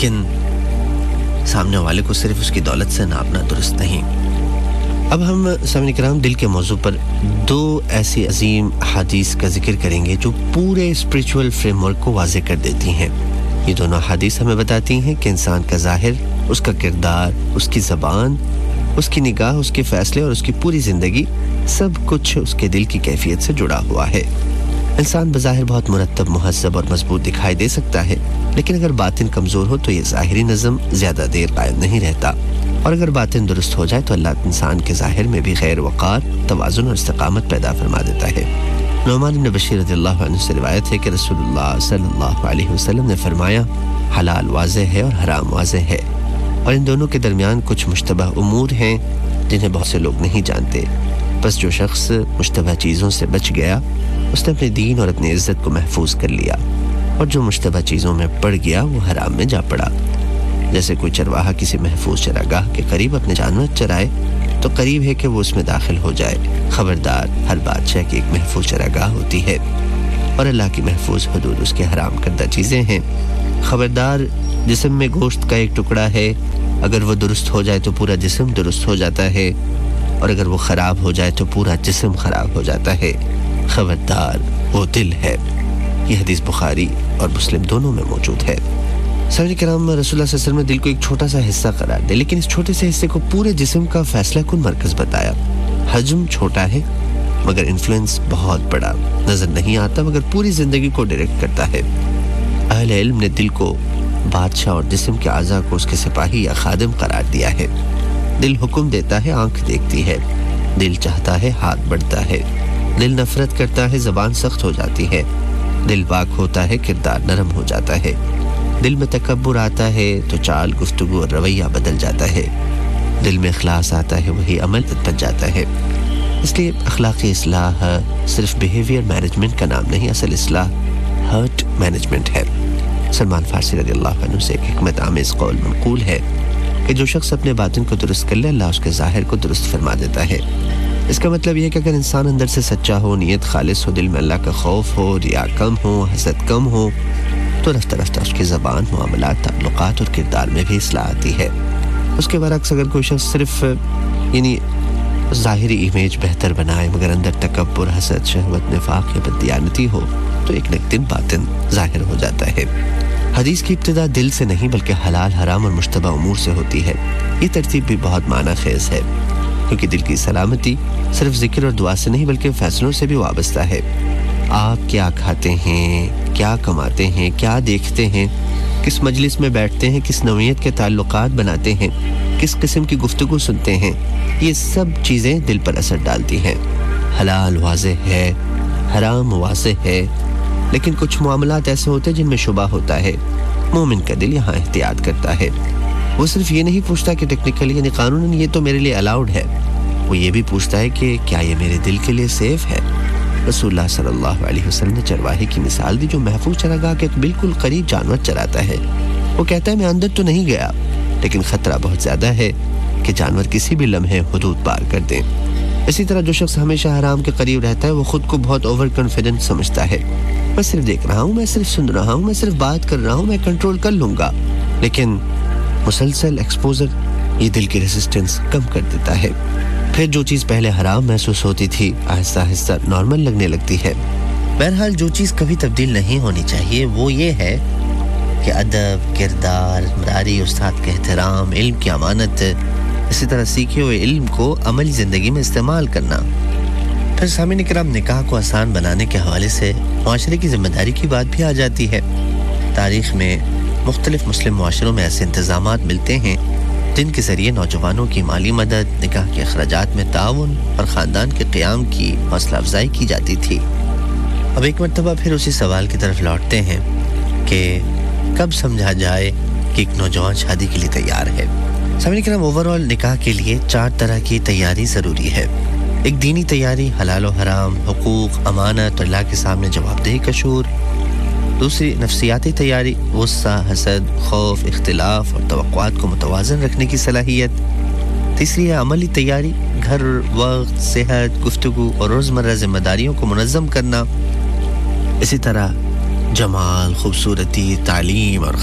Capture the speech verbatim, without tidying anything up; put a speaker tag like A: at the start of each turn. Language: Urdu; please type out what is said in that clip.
A: لیکن سامنے والے کو صرف اس کی دولت سے ناپنا درست نہیں۔ اب ہم سامعین کرام دل کے موضوع پر دو ایسی عظیم احادیث کا ذکر کریں گے جو پورے اسپریچول فریم ورک کو واضح کر دیتی ہیں۔ یہ دونوں احادیث ہمیں بتاتی ہیں کہ انسان کا ظاہر، اس کا کردار، اس کی زبان، اس کی نگاہ، اس کے فیصلے اور اس کی پوری زندگی سب کچھ اس کے دل کی کیفیت سے جڑا ہوا ہے۔ انسان بظاہر بہت مرتب، مہذب اور مضبوط دکھائی دے سکتا ہے، لیکن اگر باطن کمزور ہو تو یہ ظاہری نظم زیادہ دیر قائم نہیں رہتا، اور اگر باطن درست ہو جائے تو اللہ انسان کے ظاہر میں بھی خیر، وقار، توازن اور استقامت پیدا فرما دیتا ہے۔ نعمان بن بشیر رضی اللہ عنہ سے روایت ہے کہ رسول اللہ صلی اللہ علیہ وسلم نے فرمایا، حلال واضح ہے اور حرام واضح ہے، اور ان دونوں کے درمیان کچھ مشتبہ امور ہیں جنہیں بہت سے لوگ نہیں جانتے۔ بس جو شخص مشتبہ چیزوں سے بچ گیا اس نے اپنے دین اور اپنی عزت کو محفوظ کر لیا، اور جو مشتبہ چیزوں میں پڑ گیا وہ حرام میں جا پڑا۔ جیسے کوئی چرواہا کسی محفوظ چراگاہ کے قریب اپنے جانور چرائے تو قریب ہے کہ وہ اس میں داخل ہو جائے۔ خبردار، ہر بادشاہ کی ایک محفوظ چراگاہ ہوتی ہے، اور اللہ کی محفوظ حدود اس کے حرام کردہ چیزیں ہیں۔ خبردار، جسم میں گوشت کا ایک ٹکڑا ہے، اگر وہ درست ہو جائے تو پورا جسم درست ہو جاتا ہے، اور اگر وہ خراب ہو جائے تو پورا جسم خراب ہو جاتا ہے۔ خبردار، وہ دل ہے۔ یہ حدیث بخاری اور مسلم دونوں میں موجود ہے۔ سامعین کرام، رسول اللہ صلی اللہ علیہ وسلم نے دل کو ایک چھوٹا سا حصہ قرار دیا، لیکن اس چھوٹے سے حصے کو پورے جسم کا فیصلہ کن مرکز بتایا۔ حجم چھوٹا ہے مگر انفلوئنس بہت بڑا، نظر نہیں آتا مگر پوری زندگی کو ڈائریکٹ کرتا ہے۔ اہل علم نے دل کو بادشاہ اور جسم کے اعضاء کو اس کے سپاہی یا خادم قرار دیا ہے۔ دل حکم دیتا ہے، آنکھ دیکھتی ہے، دل چاہتا ہے، ہاتھ بڑھتا ہے، دل نفرت کرتا ہے، زبان سخت ہو جاتی ہے، دل پاک ہوتا ہے، کردار نرم ہو جاتا ہے، دل میں تکبر آتا ہے تو چال، گفتگو اور رویہ بدل جاتا ہے، دل میں اخلاص آتا ہے، وہی عمل بن جاتا ہے۔ اس لیے اخلاقی اصلاح صرف بیہیویئر مینجمنٹ کا نام نہیں، اصل اصلاح ہارٹ مینجمنٹ ہے۔ سلمان فارسی رضی اللہ عنہ سے ایک حکمت آمیز قول منقول ہے کہ جو شخص اپنے باطن کو درست کر لے، اللہ اس کے ظاہر کو درست فرما دیتا ہے۔ اس کا مطلب یہ ہے کہ اگر انسان اندر سے سچا ہو، نیت خالص ہو، دل میں اللہ کا خوف ہو، ریا کم ہو، حسد کم ہو، تو رفتہ رفتہ اس کی زبان، معاملات، تعلقات اور کردار میں بھی اصلاح آتی ہے۔ اس کے برعکس اگر کوئی شخص صرف یعنی ظاہری امیج بہتر بنائے مگر اندر تکبر، حسد، شہوت، نفاق یا بددیانتی ہو تو ایک نہ ایک دن باطن ظاہر ہو جاتا ہے۔ حدیث کی ابتدا دل سے نہیں بلکہ حلال، حرام اور مشتبہ امور سے ہوتی ہے۔ یہ ترتیب بھی بہت معنی خیز ہے، کیونکہ دل کی سلامتی صرف ذکر اور دعا سے نہیں بلکہ فیصلوں سے بھی وابستہ ہے۔ آپ کیا کھاتے ہیں، کیا کماتے ہیں، کیا دیکھتے ہیں، کس مجلس میں بیٹھتے ہیں، کس نوعیت کے تعلقات بناتے ہیں، کس قسم کی گفتگو سنتے ہیں، یہ سب چیزیں دل پر اثر ڈالتی ہیں۔ حلال واضح ہے، حرام واضح ہے، لیکن کچھ معاملات ایسے ہوتے ہیں جن میں شبہ ہوتا ہے۔ مومن کا دل یہاں احتیاط کرتا ہے، وہ صرف یہ نہیں پوچھتا کہ ٹیکنیکلی یعنی قانوناً یہ تو میرے لیے الاؤڈ ہے، وہ یہ بھی پوچھتا ہے کہ کیا یہ میرے دل کے لیے سیف ہے۔ رسول اللہ صلی اللہ علیہ وسلم نے چرواہے کی مثال دی جو محفوظ چراگاہ کے بالکل قریب جانور چراتا ہے۔ وہ کہتا ہے میں اندر تو نہیں گیا، لیکن خطرہ بہت زیادہ ہے کہ جانور کسی بھی لمحے حدود پار کر دیں۔ اسی طرح جو شخص ہمیشہ حرام کے قریب رہتا ہے وہ خود کو بہت اوور کانفیڈنٹ سمجھتا ہے۔ میں صرف دیکھ رہا ہوں، میں صرف سن رہا ہوں، میں صرف بات کر رہا ہوں، میں کنٹرول کر لوں گا، لیکن مسلسل ایکسپوزر یہ دل کی ریزسٹنس کم کر دیتا ہے۔ پھر جو چیز پہلے حرام محسوس ہوتی تھی آہستہ آہستہ نارمل لگنے لگتی ہے۔ بہرحال جو چیز کبھی تبدیل نہیں ہونی چاہیے وہ یہ ہے کہ ادب، کردار، معیاری استاد کا احترام، علم کی امانت، اسی طرح سیکھے ہوئے علم کو عملی زندگی میں استعمال کرنا۔ پھر سامعین کرام، نکاح کو آسان بنانے کے حوالے سے معاشرے کی ذمہ داری کی بات بھی آ جاتی ہے۔ تاریخ میں مختلف مسلم معاشروں میں ایسے انتظامات ملتے ہیں جن کے ذریعے نوجوانوں کی مالی مدد، نکاح کے اخراجات میں تعاون اور خاندان کے قیام کی حوصلہ افزائی کی جاتی تھی۔ اب ایک مرتبہ پھر اسی سوال کی طرف لوٹتے ہیں کہ کب سمجھا جائے کہ ایک نوجوان شادی کے لیے تیار ہے۔ سامعین کرام، اوور آل نکاح کے لیے چار طرح کی تیاری ضروری ہے۔ ایک دینی تیاری، حلال و حرام، حقوق، امانت اور اللہ کے سامنے جواب دہی کا شعور۔ دوسری نفسیاتی تیاری، غصہ، حسد، خوف، اختلاف اور توقعات کو متوازن رکھنے کی صلاحیت۔ تیسری ہے عملی تیاری، گھر، وقت، صحت، گفتگو اور روزمرہ ذمہ داریوں کو منظم کرنا۔ اسی طرح جمال، خوبصورتی، تعلیم اور